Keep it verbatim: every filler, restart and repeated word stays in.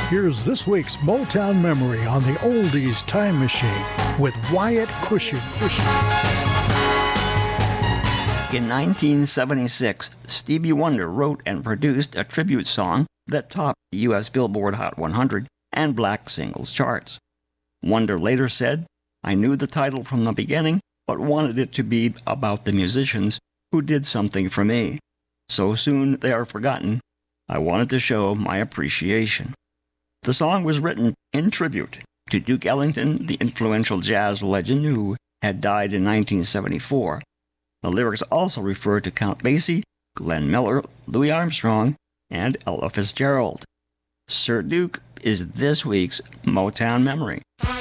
Here's this week's Motown Memory on the Oldies Time Machine with Wyatt Cushing. In nineteen seventy-six, Stevie Wonder wrote and produced a tribute song that topped the U S Billboard Hot one hundred and Black Singles charts. Wonder later said, "I knew the title from the beginning, but wanted it to be about the musicians who did something for me. So soon they are forgotten, I wanted to show my appreciation." The song was written in tribute to Duke Ellington, the influential jazz legend who had died in nineteen seventy-four. The lyrics also refer to Count Basie, Glenn Miller, Louis Armstrong, and Ella Fitzgerald. Sir Duke is this week's Motown Memory.